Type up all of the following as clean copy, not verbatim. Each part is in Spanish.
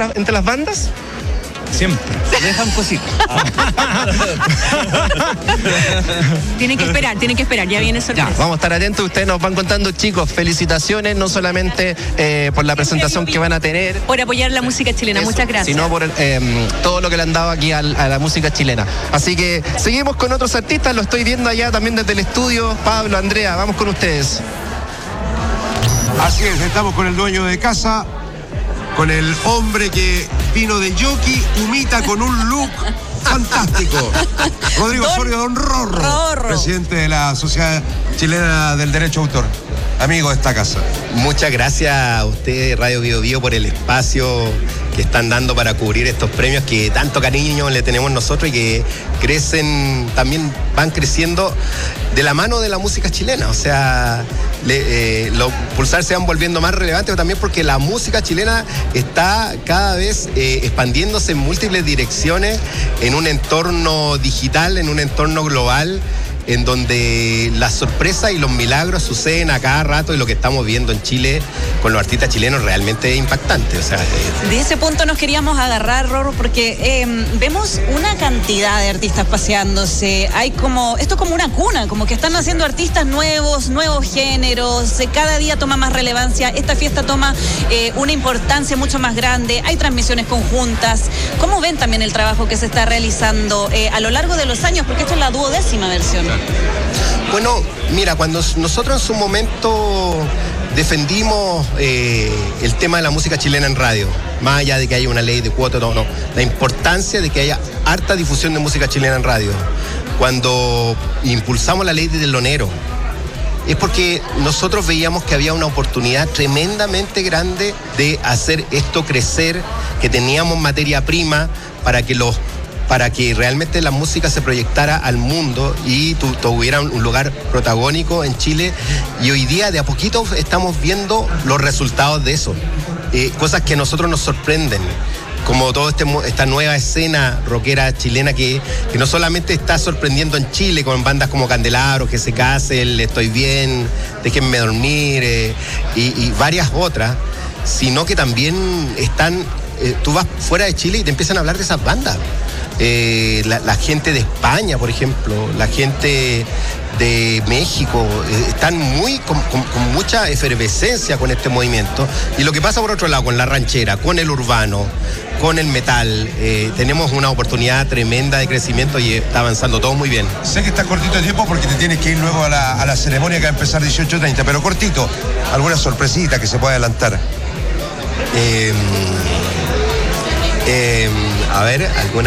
entre las bandas? Siempre. Dejan cositas. Tienen que esperar, ya viene sorpresa. Ya, vamos a estar atentos, ustedes nos van contando, chicos. Felicitaciones, no solamente por la presentación que van a tener, por apoyar la música chilena, muchas gracias. Sino por todo lo que le han dado aquí a la música chilena. Así que seguimos con otros artistas, lo estoy viendo allá también desde el estudio. Pablo, Andrea, vamos con ustedes. Así es, estamos con el dueño de casa, con el hombre que vino de jockey, humita con un look fantástico. Rodrigo Osorio, Don Rorro, presidente de la Sociedad Chilena del Derecho de Autor, amigo de esta casa. Muchas gracias a ustedes, Radio Bio Bio, por el espacio que están dando para cubrir estos premios que tanto cariño le tenemos nosotros y que crecen, también van creciendo de la mano de la música chilena. O sea, los Pulsar se van volviendo más relevantes, pero también porque la música chilena está cada vez expandiéndose en múltiples direcciones, en un entorno digital, en un entorno global, en donde las sorpresas y los milagros suceden a cada rato, y lo que estamos viendo en Chile con los artistas chilenos realmente es impactante. O sea, de ese punto nos queríamos agarrar, Rorro, porque vemos una cantidad de artistas paseándose. Esto es como una cuna, como que están haciendo artistas nuevos géneros, cada día toma más relevancia, esta fiesta toma una importancia mucho más grande, hay transmisiones conjuntas. ¿Cómo ven también el trabajo que se está realizando a lo largo de los años? Porque esto es la 12ª versión. Bueno, mira, cuando nosotros en su momento defendimos el tema de la música chilena en radio, más allá de que haya una ley de cuotas, no, la importancia de que haya harta difusión de música chilena en radio, cuando impulsamos la ley de telonero, es porque nosotros veíamos que había una oportunidad tremendamente grande de hacer esto crecer, que teníamos materia prima para que realmente la música se proyectara al mundo y tuviera un lugar protagónico en Chile. Y hoy día de a poquito estamos viendo los resultados de eso. Cosas que a nosotros nos sorprenden, como toda esta nueva escena rockera chilena que no solamente está sorprendiendo en Chile con bandas como Candelabro, Que se case, el Estoy Bien, Déjenme Dormir y varias otras, sino que también están... tú vas fuera de Chile y te empiezan a hablar de esas bandas. La gente de España, por ejemplo, la gente de México, están con mucha efervescencia con este movimiento. Y lo que pasa por otro lado, con la ranchera, con el urbano, con el metal, tenemos una oportunidad tremenda de crecimiento y está avanzando todo muy bien. Sé que estás cortito de tiempo porque te tienes que ir luego a la ceremonia que va a empezar 18:30, pero cortito, alguna sorpresita que se pueda adelantar. A ver,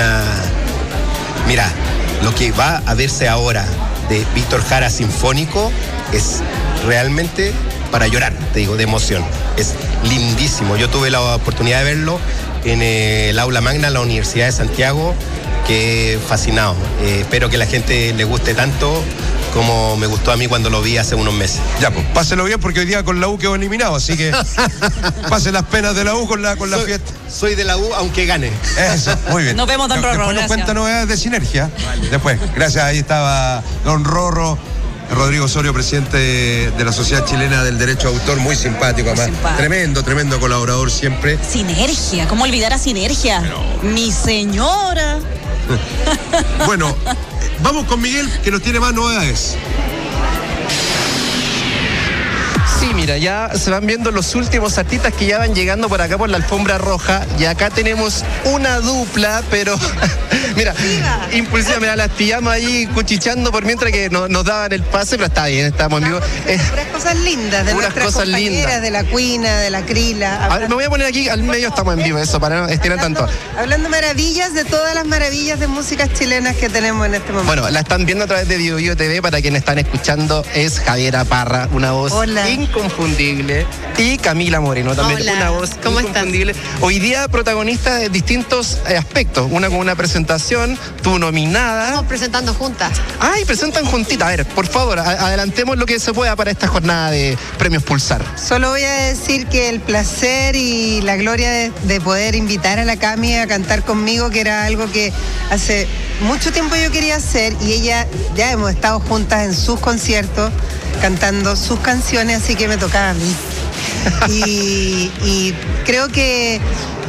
Mira, lo que va a verse ahora de Víctor Jara Sinfónico es realmente para llorar, te digo, de emoción. Es lindísimo. Yo tuve la oportunidad de verlo en el aula magna de la Universidad de Santiago, que fascinado. Espero que la gente le guste tanto como me gustó a mí cuando lo vi hace unos meses. Ya, pues, páselo bien porque hoy día con la U quedó eliminado, así que pase las penas de la U con la fiesta. Soy de la U, aunque gane. Eso, muy bien. Nos vemos, Don Rorro. Después nos cuenta novedades de Sinergia. Vale. Después, gracias, ahí estaba Don Rorro, Rodrigo Osorio, presidente de la Sociedad Chilena del Derecho de Autor, muy simpático además. Tremendo colaborador siempre. Sinergia, ¿cómo olvidar a Sinergia? Mi señora. Bueno, vamos con Miguel, que nos tiene más novedades. Sí, mira, ya se van viendo los últimos artistas que ya van llegando por acá por la alfombra roja. Y acá tenemos una dupla, pero mira, impulsiva, mira, las pillamos ahí cuchicheando por mientras que nos daban el pase, pero está bien, estamos en vivo. Puras cosas lindas, de nuestras compañeras, de la Cuina, de la Crila. A ver, me voy a poner aquí al medio, estamos en vivo, eso, para no estirar tanto. Hablando maravillas de todas las maravillas de músicas chilenas que tenemos en este momento. Bueno, la están viendo a través de Bio Bio TV, para quienes están escuchando, es Javiera Parra, una voz inconfundible, y Camila Moreno, también una voz inconfundible. ¿Estás? Hoy día protagonista de distintos aspectos, una con una presentación, tú nominada. Estamos presentando juntas. Ay, presentan juntitas. A ver, por favor, adelantemos lo que se pueda para esta jornada de Premios Pulsar. Solo voy a decir que el placer y la gloria de poder invitar a la Cami a cantar conmigo, que era algo que hace mucho tiempo yo quería hacer, y ella, ya hemos estado juntas en sus conciertos cantando sus canciones, así que me tocaba a mí. Y creo que